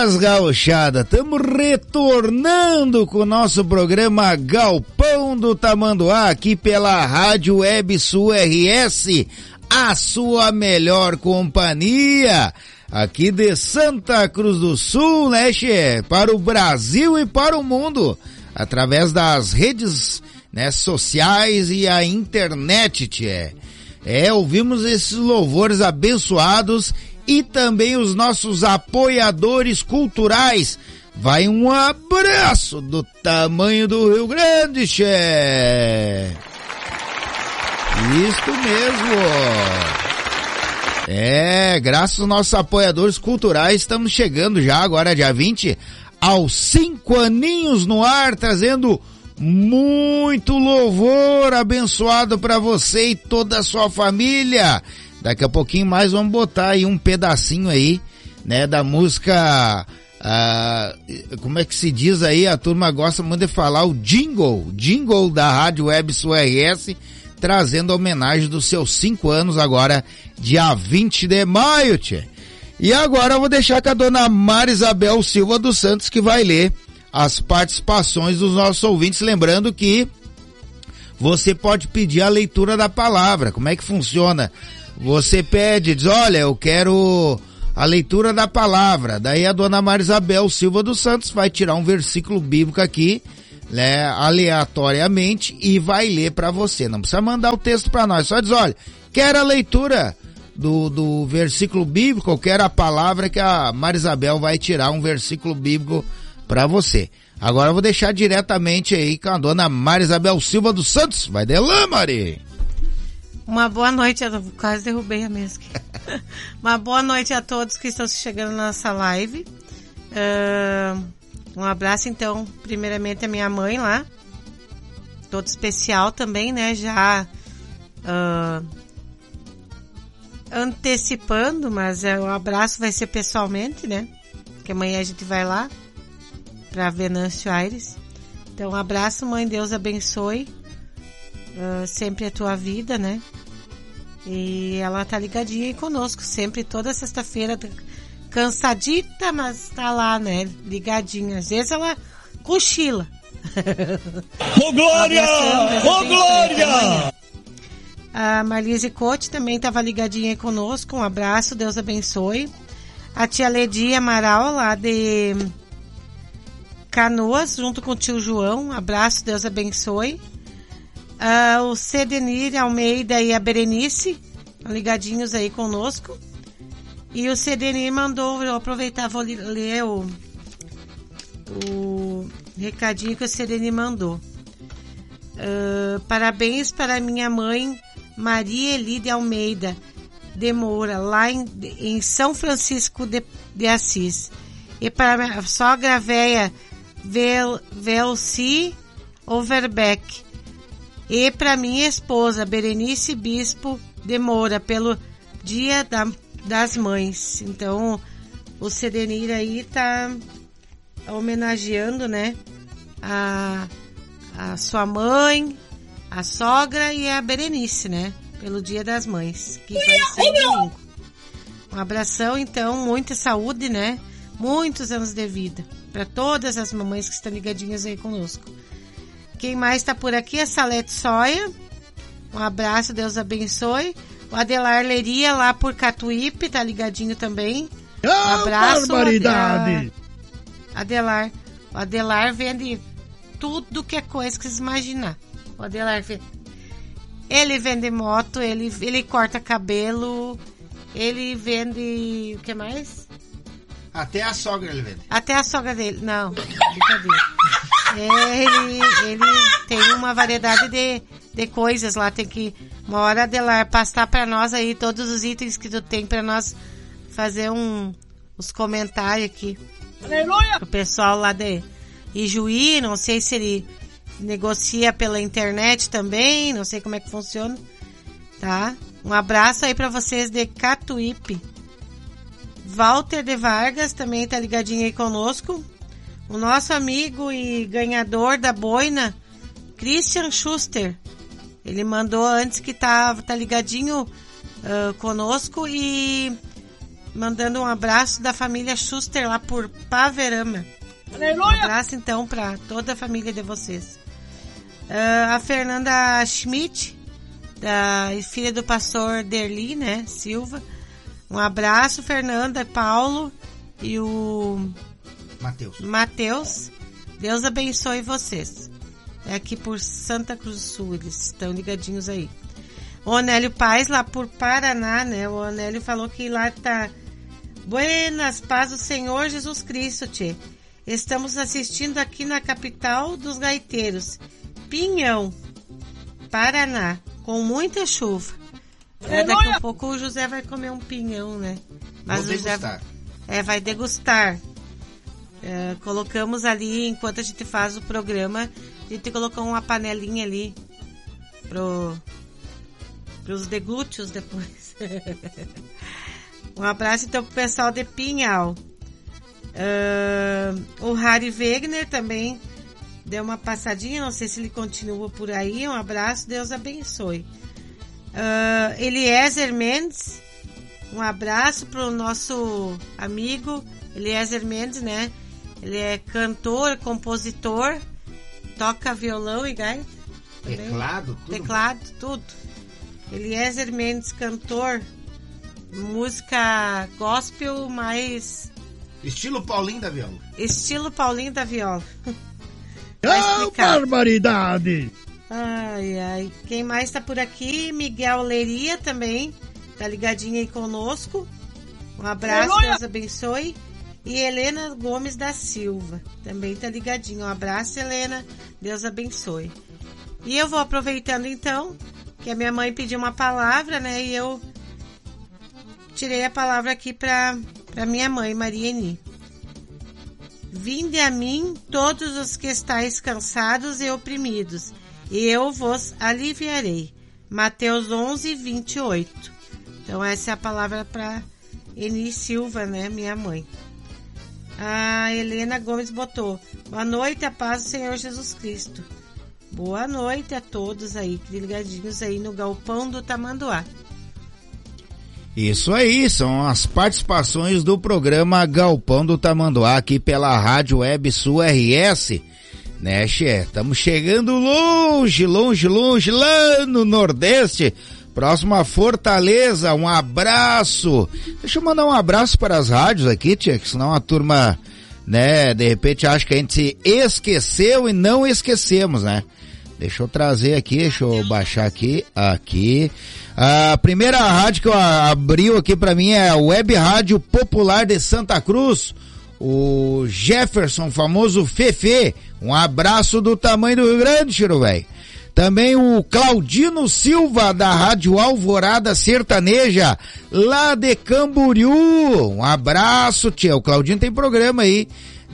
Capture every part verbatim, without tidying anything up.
Buenas, gauchada, estamos retornando com o nosso programa Galpão do Tamanduá, aqui pela Rádio Web Sul R S, a sua melhor companhia, aqui de Santa Cruz do Sul, né, che? Para o Brasil e para o mundo, através das redes, né, sociais e a internet, tchê. É, ouvimos esses louvores abençoados e também os nossos apoiadores culturais. Vai um abraço do tamanho do Rio Grande, che. Isto mesmo. É, graças aos nossos apoiadores culturais, estamos chegando já agora, dia vinte, aos cinco aninhos no ar, trazendo muito louvor abençoado para você e toda a sua família. Daqui a pouquinho mais vamos botar aí um pedacinho aí, né, da música, ah, como é que se diz aí, a turma gosta muito de falar, o jingle, jingle da Rádio Web Sul R S, trazendo a homenagem dos seus cinco anos agora, dia vinte de maio, tchê. E agora eu vou deixar com a dona Mara Isabel Silva dos Santos, que vai ler as participações dos nossos ouvintes, lembrando que você pode pedir a leitura da palavra. Como é que funciona? Você pede, diz, olha, eu quero a leitura da palavra. Daí a dona Maria Isabel Silva dos Santos vai tirar um versículo bíblico aqui, né, aleatoriamente, e vai ler para você. Não precisa mandar o texto para nós, só diz, olha, quero a leitura do, do versículo bíblico, eu quero a palavra, que a Maria Isabel vai tirar um versículo bíblico para você. Agora eu vou deixar diretamente aí com a dona Maria Isabel Silva dos Santos. Vai de lá, Mari! Uma boa noite, eu quase derrubei a mesa aqui. Uma boa noite a todos que estão chegando na nossa live. Uh, um abraço, então, primeiramente a minha mãe lá. Todo especial também, né? Já uh, antecipando, mas uh, o abraço vai ser pessoalmente, né? Que amanhã a gente vai lá para Venâncio Aires. Então, um abraço, mãe, Deus abençoe uh, sempre a tua vida, né? E ela tá ligadinha aí conosco, sempre, toda sexta-feira, cansadita, mas tá lá, né? Ligadinha. Às vezes ela cochila. Ô, Glória! Ô, Glória! A Marlise Cote também tava ligadinha aí conosco, um abraço, Deus abençoe. A tia Ledia Amaral, lá de Canoas, junto com o tio João, um abraço, Deus abençoe. Uh, o Cedenir Almeida e a Berenice, ligadinhos aí conosco. E o Cedenir mandou, eu aproveitar, vou ler o, o recadinho que o Cedenir mandou. Uh, parabéns para minha mãe Maria Elide Almeida de Moura, lá em, em São Francisco de, de Assis. E para a sogra véia Vel, Velci Overbeck. E para minha esposa, Berenice Bispo de Moura, pelo Dia da, das Mães. Então, o Cedenir aí tá homenageando, né, a, a sua mãe, a sogra e a Berenice, né, pelo Dia das Mães, que vai ser domingo. Um abração, então, muita saúde, né, muitos anos de vida para todas as mamães que estão ligadinhas aí conosco. Quem mais está por aqui é Salete Soia. Um abraço, Deus abençoe. O Adelar Leria, lá por Catuípe, tá ligadinho também. Um abraço, barbaridade. Adelar. O Adelar vende tudo que é coisa que vocês imaginar. O Adelar vende. Ele vende moto, ele, ele corta cabelo, ele vende... O que mais? Até a sogra ele vende. Até a sogra dele. Não, brincadeira. É, ele, ele tem uma variedade de, de coisas lá. Tem que, uma hora, Adelar, passar para nós aí todos os itens que tu tem para nós fazer um, uns comentários aqui. Aleluia! O pessoal lá de Ijuí, não sei se ele negocia pela internet também, não sei como é que funciona, tá? Um abraço aí para vocês de Catuípe. Walter de Vargas também tá ligadinho aí conosco. O nosso amigo e ganhador da boina, Christian Schuster. Ele mandou antes que tá, tá ligadinho uh, conosco e mandando um abraço da família Schuster lá por Paverama. Um abraço então para toda a família de vocês. Uh, a Fernanda Schmidt, da filha do pastor Derli, né, Silva. Um abraço, Fernanda, Paulo e o Mateus. Mateus. Deus abençoe vocês. É aqui por Santa Cruz do Sul, eles estão ligadinhos aí. O Onélio Paz, lá por Paraná, né? O Onélio falou que lá tá... Buenas, paz do Senhor Jesus Cristo, tchê. Estamos assistindo aqui na capital dos gaiteiros, Pinhão, Paraná, com muita chuva. É, daqui a pouco o José vai comer um pinhão, né? Mas Vou o José degustar. é, vai degustar. É, colocamos ali, enquanto a gente faz o programa, a gente colocou uma panelinha ali pro, pros deglúteos depois. Um abraço então pro pessoal de Pinhal. Uh, o Harry Wegner também deu uma passadinha, não sei se ele continua por aí. Um abraço, Deus abençoe. Uh, Eliezer Mendes, um abraço pro nosso amigo Eliezer Mendes, né? Ele é cantor, compositor, toca violão e gaita. Teclado, tudo. Teclado, tudo. Eliezer Mendes, cantor, música gospel, mais... Estilo Paulinho da Viola. Estilo Paulinho da Viola. Ah, barbaridade! Ai, ai. Quem mais tá por aqui? Miguel Leria também. Tá ligadinho aí conosco. Um abraço, Aleluia! Deus abençoe. E Helena Gomes da Silva. Também tá ligadinho. Um abraço, Helena. Deus abençoe. E eu vou aproveitando então, que a minha mãe pediu uma palavra, né? E eu tirei a palavra aqui pra, pra minha mãe, Maria Eni. Vinde a mim todos os que estáis cansados e oprimidos, e eu vos aliviarei. Mateus onze, vinte e oito. Então essa é a palavra para Eni Silva, né, minha mãe. A Helena Gomes botou: boa noite, a paz do Senhor Jesus Cristo. Boa noite a todos aí, ligadinhos aí no Galpão do Tamanduá. Isso aí, são as participações do programa Galpão do Tamanduá aqui pela Rádio Web Sul R S, né, Xê? Estamos chegando longe, longe, longe, lá no Nordeste, próximo a Fortaleza. Um abraço. Deixa eu mandar um abraço para as rádios aqui, tia, que senão a turma, né, de repente acha que a gente se esqueceu e não esquecemos, né? Deixa eu trazer aqui, deixa eu baixar aqui, aqui. A primeira rádio que eu abriu aqui pra mim é a Web Rádio Popular de Santa Cruz, o Jefferson, famoso Fefe. Um abraço do tamanho do Rio Grande, Chiro, velho. Também o Claudino Silva, da Rádio Alvorada Sertaneja, lá de Camboriú. Um abraço, tia. O Claudino tem programa aí,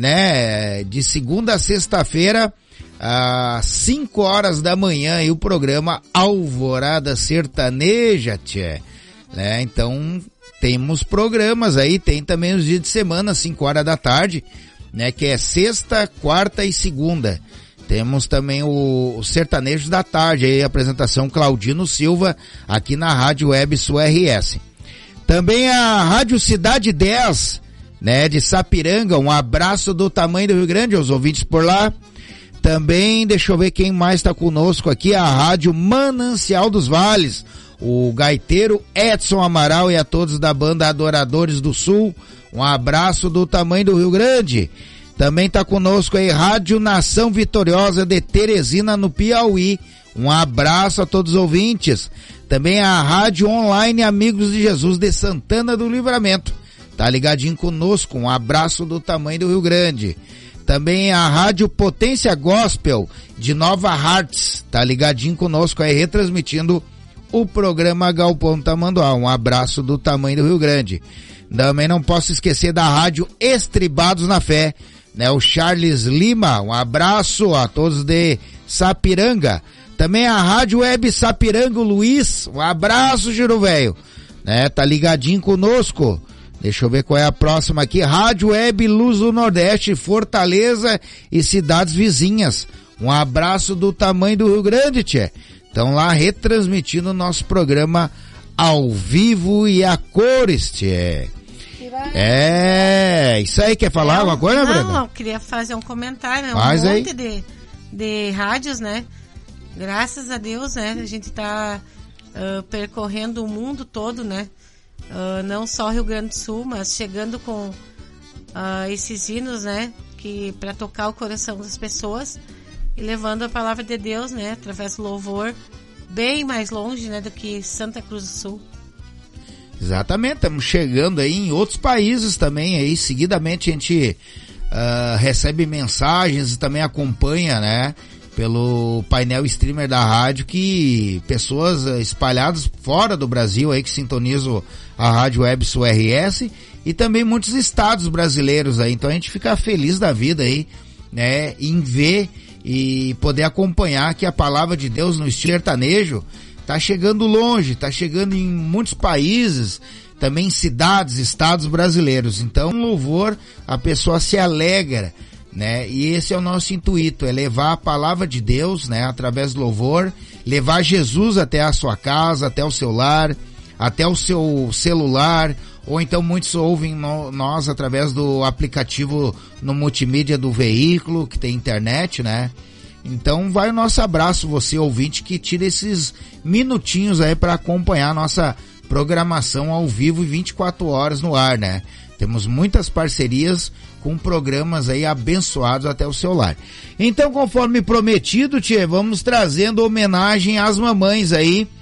né, de segunda a sexta-feira, às cinco horas da manhã, e o programa Alvorada Sertaneja, tchê, né? Então temos programas aí, tem também os dias de semana, cinco horas da tarde, né? Que é sexta, quarta e segunda. Temos também o, o Sertanejo da Tarde, aí a apresentação Claudino Silva, aqui na Rádio Web Sul R S. Também a Rádio Cidade dez, né? De Sapiranga, um abraço do tamanho do Rio Grande aos ouvintes por lá. Também, deixa eu ver quem mais está conosco aqui, a Rádio Manancial dos Vales, o gaiteiro Edson Amaral e a todos da banda Adoradores do Sul, um abraço do tamanho do Rio Grande. Também está conosco aí Rádio Nação Vitoriosa de Teresina, no Piauí, um abraço a todos os ouvintes. Também a Rádio Online Amigos de Jesus de Santana do Livramento, tá ligadinho conosco, um abraço do tamanho do Rio Grande. Também a Rádio Potência Gospel de Nova Hartz, tá ligadinho conosco aí, retransmitindo o programa Galpão Tamanduá. Um abraço do tamanho do Rio Grande. Também não posso esquecer da Rádio Estribados na Fé, né? O Charles Lima, um abraço a todos de Sapiranga. Também a Rádio Web Sapiranga Luiz, um abraço, Giro Velho, né? Tá ligadinho conosco. Deixa eu ver qual é a próxima aqui. Rádio Web Luz do Nordeste, Fortaleza e cidades vizinhas. Um abraço do tamanho do Rio Grande, tchê. Estão lá retransmitindo o nosso programa ao vivo e a cores, tchê. É, isso aí, quer falar é um, alguma coisa, não, Brenda? Não, eu queria fazer um comentário, Faz um aí. monte de, de rádios, né? Graças a Deus, né? A gente tá uh, percorrendo o mundo todo, né? Uh, não só Rio Grande do Sul, mas chegando com uh, esses hinos, né? Que para tocar o coração das pessoas e levando a palavra de Deus, né? Através do louvor, bem mais longe, né? Do que Santa Cruz do Sul. Exatamente, estamos chegando aí em outros países também, aí seguidamente a gente uh, recebe mensagens e também acompanha, né, pelo painel streamer da rádio, que pessoas espalhadas fora do Brasil aí que sintonizam a Rádio Web Sul R S e também muitos estados brasileiros aí, então a gente fica feliz da vida aí, né, em ver e poder acompanhar que a palavra de Deus no estilo sertanejo tá chegando longe, tá chegando em muitos países, também em cidades, estados brasileiros. Então, louvor, a pessoa se alegra, né? E esse é o nosso intuito, é levar a palavra de Deus, né? Através do louvor, levar Jesus até a sua casa, até o seu lar, até o seu celular, ou então muitos ouvem no, nós através do aplicativo no multimídia do veículo, que tem internet, né? Então vai o nosso abraço, você ouvinte, que tira esses minutinhos aí para acompanhar a nossa programação ao vivo e vinte e quatro horas no ar, né? Temos muitas parcerias com programas aí abençoados até o seu lar. Então, conforme prometido, tchê, vamos trazendo homenagem às mamães aí,